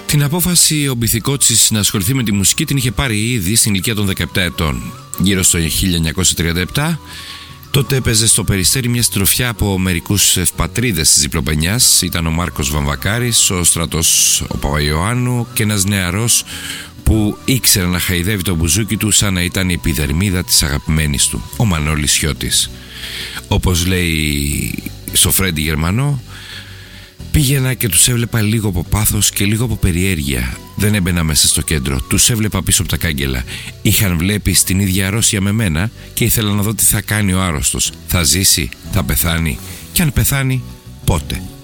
Την απόφαση ο Μπιθικότσης να ασχοληθεί με τη μουσική την είχε πάρει ήδη στην ηλικία των 17 ετών. Γύρω στο 1937, τότε έπαιζε στο Περιστέρι μια στροφιά από μερικούς ευπατρίδες της διπλοπενιάς. Ήταν ο Μάρκος Βαμβακάρης, ο Στρατός ο Παπαϊωάννου και ένας νεαρός που ήξερε να χαϊδεύει το μπουζούκι του σαν να ήταν η επιδερμίδα της αγαπημένης του, ο Μανώλης Σιώτης. Όπως λέει στο Φρέντι Γερμανό, πήγαινα και τους έβλεπα λίγο από πάθος και λίγο από περιέργεια. Δεν έμπαινα μέσα στο κέντρο, τους έβλεπα πίσω από τα κάγκελα. Είχαν βλέπει στην ίδια αρρώστια με μένα και ήθελα να δω τι θα κάνει ο άρρωστος. Θα ζήσει, θα πεθάνει και αν πεθάνει πότε.